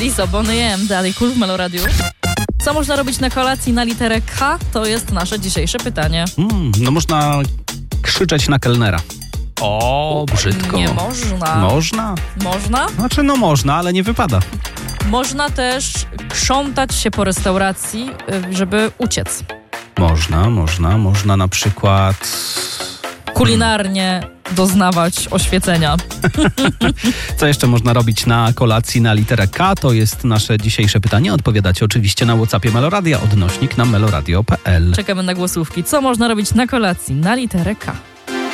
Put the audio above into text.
Lizo, Bonnie M, Daddy Cool w Melo Radio. Co można robić na kolacji na literę K? To jest nasze dzisiejsze pytanie. No można krzyczeć na kelnera. O, brzydko. Nie można. Można? Można? Znaczy, można, ale nie wypada. Można też krzątać się po restauracji, żeby uciec. Można na przykład... Kulinarnie doznawać oświecenia. Co jeszcze można robić na kolacji na literę K? To jest nasze dzisiejsze pytanie. Odpowiadacie oczywiście na WhatsAppie Meloradia, / na meloradio.pl. Czekamy na głosówki. Co można robić na kolacji na literę K?